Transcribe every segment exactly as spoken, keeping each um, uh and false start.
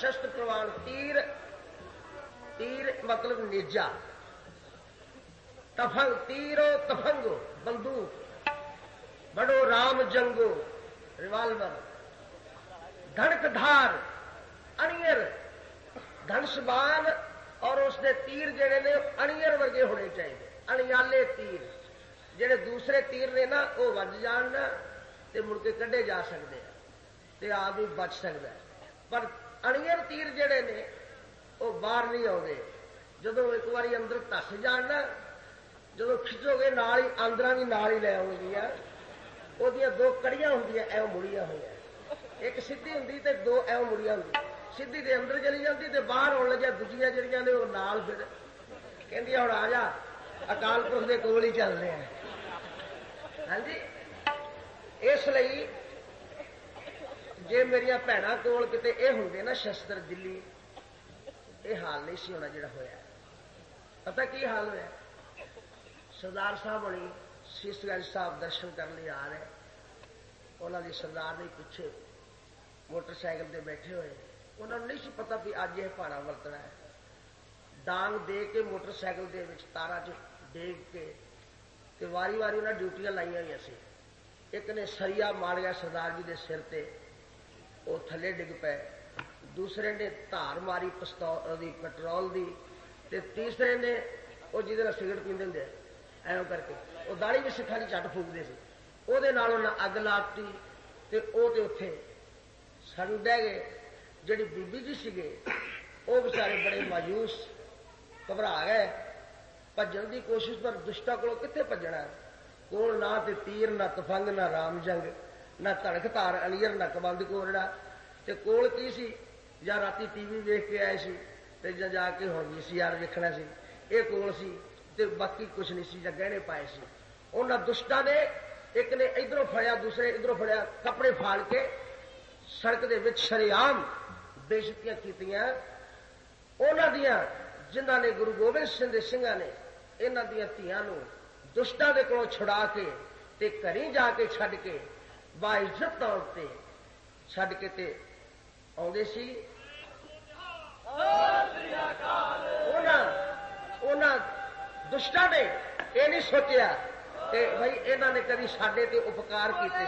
शस्त्र प्रवान तीर तीर मतलब नेजा तफंग तीरो तफंगो बंदूक बड़ो राम जंगो रिवाल्वर धड़कधार अणियर धनसबान और उसके तीर जेड़े ने अणियर वर्गे होने चाहिए अणियाले तीर जेड़े दूसरे तीर ने ना वो वज जान ना ते मुड़ के कढ़े जा सकते हैं ते आप भी बच सकता है पर अणियर तीर जेड़े ने वो बाहर नहीं आते जदों एक बारी अंदर धस जान ना जदों खिचोगे नाल ही आंदरा भी नाल ही लै आउंदियां ओहदियां दो कड़ियां हुंदियां ऐ मुड़ियां होईयां एक सीधी हुंदी ते दो ऐ मुड़ियां हुंदी सीधी दे अंदर चली जाती ते बाहर आउण लग्या दूजियां जिहड़ियां ने वो नाल फिर कहंदी हुण आ जा अकाल पुरख दे कोल ही चलदे आ हां जी इसलिए जे मेरिया भैणां कोल किते इह हुंदे ना शस्त्र दिल्ली यह हाल नहीं सी होना जिहड़ा होया पता की हाल होया सरदार साहब होनी शीशगंज साहब दर्शन करने लिए आ रहे उन्होंने सरदार ने पिछे मोटरसाइकिल से बैठे हुए उन्होंने नहीं सी पता भी अज यह भाड़ा वरतना है डांग दे के मोटरसाइकिल के विच तारा च डेग के ते वारी वारी उन्हें ड्यूटियां लाइया हुई सी एक ने सरिया मार गया सरदार जी के सिर ते वो थले डिग पे दूसरे ने धार मारी पिस्तौल दी पेट्रोल दी ते तीसरे ने वो जिहदे नाल सिगरट पींदे हुंदे ऐवें करके वो दाढ़ी भी सिखा की झट फूकते थे ਉਹਦੇ ਨਾਲ ਉਹਨਾਂ ਅੱਗ ਲਾਤੀ ਤੇ ਉਹ ਤੇ ਉੱਥੇ ਸੜ ਡਹਿ ਗਏ ਜਿਹੜੀ ਬੀਬੀ ਜੀ ਸੀਗੇ ਉਹ ਵਿਚਾਰੇ ਬੜੇ ਮਾਯੂਸ ਘਬਰਾ ਗਏ ਭੱਜਣ ਦੀ ਕੋਸ਼ਿਸ਼ ਪਰ ਦੁਸ਼ਟਾਂ ਕੋਲੋਂ ਕਿੱਥੇ ਭੱਜਣਾ ਕੋਲ ਨਾ ਤੇ ਤੀਰ ਨਾ ਤਫੰਗ ਨਾ ਰਾਮ ਜੰਗ ਨਾ ਧੜਕ ਧਾਰ ਅਲੀਅਰ ਨਾ ਕਬੰਦ ਕੋਰੜਾ ਤੇ ਕੋਲ ਕੀ ਸੀ ਜਾਂ ਰਾਤੀ ਟੀਵੀ ਵੇਖ ਕੇ ਆਏ ਸੀ ਤੇ ਜਾਂ ਜਾ ਕੇ ਹੁਣ ਵੀਸੀਆਰ ਵੇਖਣਾ ਸੀ ਇਹ ਕੋਲ ਸੀ ਤੇ ਬਾਕੀ ਕੁਛ ਨਹੀਂ ਸੀ ਜਾਂ ਗਹਿਣੇ ਪਾਏ ਸੀ ਉਹਨਾਂ ਦੁਸ਼ਟਾਂ ਨੇ एक ने इधरों फड़िया दूसरे इधरों फड़िया कपड़े फाड़ के सड़क दे विच शरेआम बेइज्जतियां कीतियां उन्हां दियां जिन्हां ने गुरु गोबिंद सिंह दे सिंघां ने इन्हां दियां धीआं नूं दुष्टां दे कोलों छुड़ा के ते घरी जाके छड्ड के बाइज्जत तौर ते छड्ड के ते आउंदे सी उन्हां उन्हां दुष्टां ने ये नहीं सोचिया भाई इन्होंने कभी साडे ते उपकार किए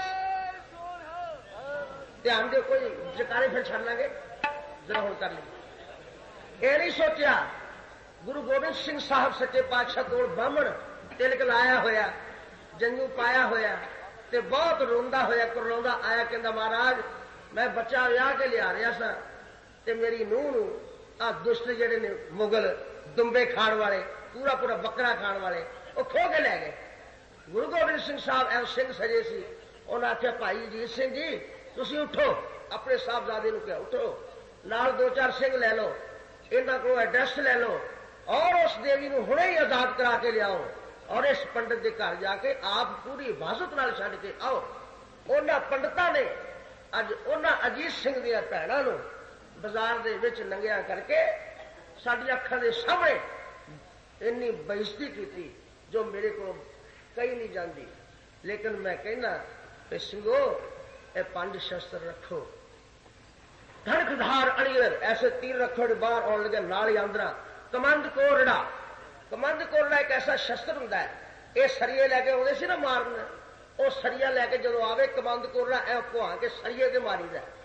ध्यान दे कोई जकारे फिर छड़ लांगे जरा हुण कर ली ये नहीं सोचा गुरु गोबिंद सिंह साहब सच्चे पातशाह कोल बामण तिलक लाया होया जंगू पाया होया ते बहुत रोंदा होया करलाउंदा आया कहंदा महाराज मैं बच्चा विआह के लिया रहा सा ते मेरी नूह नूं आ दुष्ट जिहड़े ने मुगल दुंबे खाण वाले पूरा पूरा बकरा खाण वाले वो खो के लै गए गुरु गोबिंद सिंह साहब एम सिंह सजे सी उन्हें आख्या भाई अजीत सिंह जी तुसी उठो अपने साहबजादे नूं कहा उठो नाल दो चार सिंह लै लो इन्हां कोलों एड्रैस लै लो और उस देवी नूं हुणे ही आजाद करा के लियाओ और इस पंडित के घर जाके आप पूरी हिफाजत नाल छड्ड के आओ उन्हां पंडितां ने अज उन्हां अजीत सिंह दीआं भैणां नूं बाजार दे विच नंगिया करके साडी अखां दे सामने इन्नी बेइज्जती कीती जो मेरे को कही नहीं जाती लेकिन मैं कहना कि सिंगो ये पांच शस्त्र रखो धड़कधार अड़ियर ऐसे तीर रखो जो बाहर आने लगे नाल ही आंदरा कमंद कोरड़ा कमंद कोरड़ा एक ऐसा शस्त्र होंदा है ये सरिये लैके आउंदे सी ना मारन वो सरिया लैके जदों आवे कमंद कोरड़ा ए भुआ के सरिये ते मारीदा